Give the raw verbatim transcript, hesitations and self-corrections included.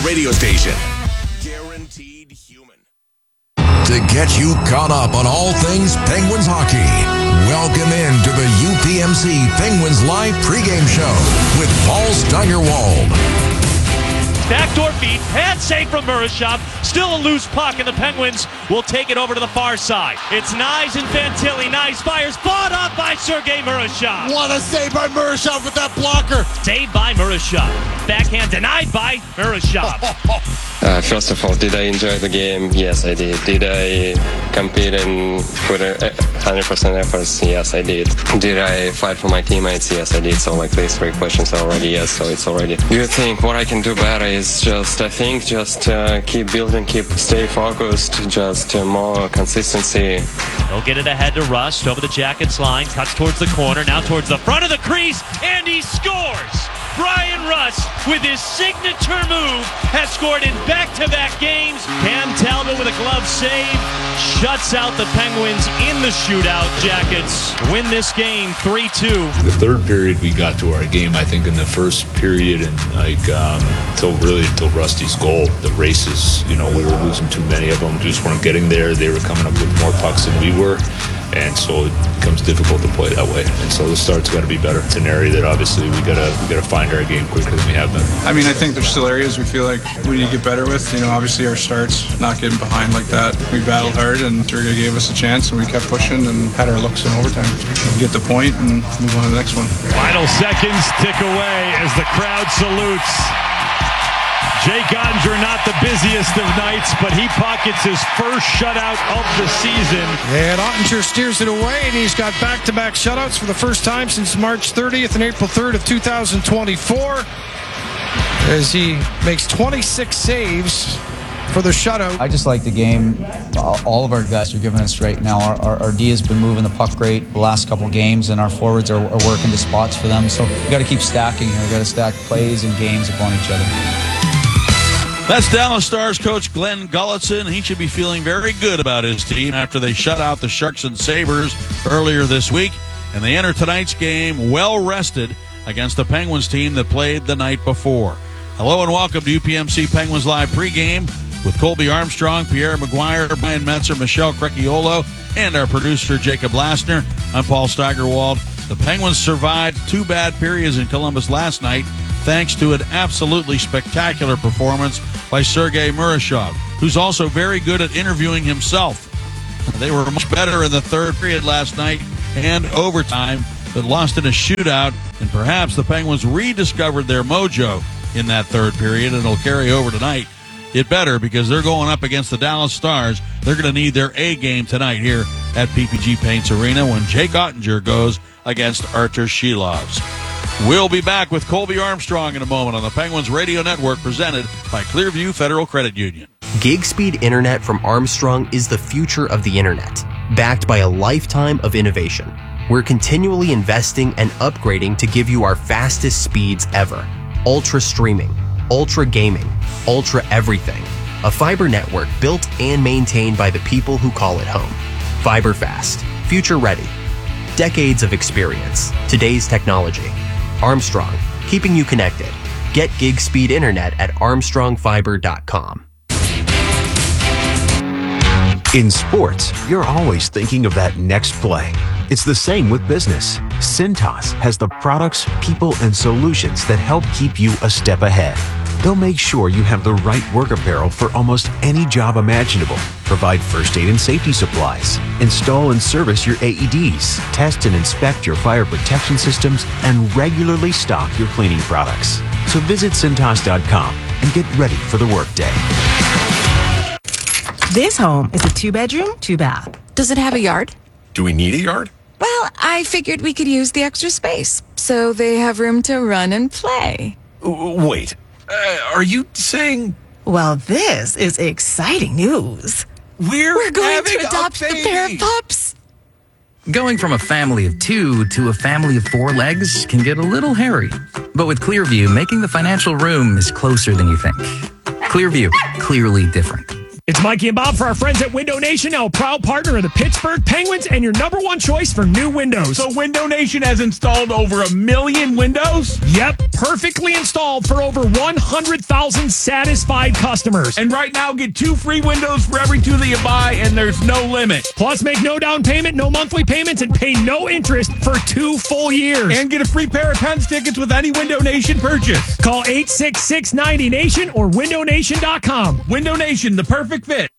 radio station. Guaranteed human. To get you caught up on all things Penguins hockey, welcome in to the U P M C Penguins Live pregame show with Paul Steigerwald. Backdoor feed, pad save from Murashov. Still a loose puck, and the Penguins will take it over to the far side. It's Nyes and Fantilli. Nyes fires, fought off by Sergei Murashov. What a save by Murashov with that blocker. Saved by Murashov. Backhand denied by Murashov. Uh, first of all, did I enjoy the game? Yes, I did. Did I compete and put a one hundred percent efforts? Yes, I did. Did I fight for my teammates? Yes, I did. So, like, these three questions are already yes, so it's already. You think what I can do better is just, I think, just uh, keep building, keep stay focused, just uh, more consistency. They'll get it ahead to Rust over the Jackets line, cuts towards the corner, now towards the front of the crease, and he scores! Brian Rust, with his signature move, has scored in back-to-back games. Cam Talbot with a glove save shuts out the Penguins in the shootout. Jackets win this game three two. The third period, we got to our game, I think, in the first period, and like um, until really until Rusty's goal, the races, you know, we were losing too many of them, just weren't getting there. They were coming up with more pucks than we were. And so it becomes difficult to play that way. And so the start's got to be better. It's an area that obviously we gotta we gotta find our game quicker than we have been. I mean, I think there's still areas we feel like we need to get better with. You know, obviously our starts, not getting behind like that. We battled hard, and Sergei gave us a chance, and we kept pushing and had our looks in overtime. Get the point and move on to the next one. Final seconds tick away as the crowd salutes. Jake Oettinger, not the busiest of nights, but he pockets his first shutout of the season. And Oettinger steers it away, and he's got back-to-back shutouts for the first time since March thirtieth and April third of two thousand twenty-four, as he makes twenty-six saves for the shutout. I just like the game. All of our guys are giving us right now. Our, our, our D has been moving the puck great the last couple games, and our forwards are, are working the spots for them. So we got to keep stacking here. We got to stack plays and games upon each other. That's Dallas Stars coach Glenn Gulutzan. He should be feeling very good about his team after they shut out the Sharks and Sabres earlier this week. And they enter tonight's game well rested against the Penguins team that played the night before. Hello and welcome to U P M C Penguins Live pregame with Colby Armstrong, Pierre Maguire, Brian Metzer, Michelle Crecchiolo, and our producer Jacob Lastner. I'm Paul Steigerwald. The Penguins survived two bad periods in Columbus last night thanks to an absolutely spectacular performance by Sergei Murashov, who's also very good at interviewing himself. They were much better in the third period last night and overtime, but lost in a shootout, and perhaps the Penguins rediscovered their mojo in that third period, and it'll carry over tonight. It better, because they're going up against the Dallas Stars. They're going to need their A game tonight here at P P G Paints Arena when Jake Oettinger goes against Artur Shilovs. We'll be back with Colby Armstrong in a moment on the Penguins Radio Network, presented by Clearview Federal Credit Union. Gig speed internet from Armstrong is the future of the internet, backed by a lifetime of innovation. We're continually investing and upgrading to give you our fastest speeds ever. Ultra streaming, ultra gaming, ultra everything. A fiber network built and maintained by the people who call it home. Fiber fast, future ready. Decades of experience, today's technology. Armstrong, keeping you connected. Get gig speed internet at armstrong fiber dot com. In sports, you're always thinking of that next play. It's the same with business. Cintas has the products, people, and solutions that help keep you a step ahead. They'll make sure you have the right work apparel for almost any job imaginable, provide first aid and safety supplies, install and service your A E Ds, test and inspect your fire protection systems, and regularly stock your cleaning products. So visit Cintas dot com and get ready for the workday. This home is a two-bedroom, two-bath. Does it have a yard? Do we need a yard? Well, I figured we could use the extra space, so they have room to run and play. Wait. Uh, are you saying... Well, this is exciting news. We're, We're going having to adopt a the pair of pups. Going from a family of two to a family of four legs can get a little hairy. But with Clearview, making the financial room is closer than you think. Clearview, clearly different. It's Mikey and Bob for our friends at Window Nation, now a proud partner of the Pittsburgh Penguins and your number one choice for new windows. So Window Nation has installed over a million windows? Yep, perfectly installed for over one hundred thousand satisfied customers. And right now, get two free windows for every two that you buy, and there's no limit. Plus, make no down payment, no monthly payments, and pay no interest for two full years. And get a free pair of Pens tickets with any Window Nation purchase. Call eight six six, ninety, nation or window nation dot com. Window Nation, the perfect fit.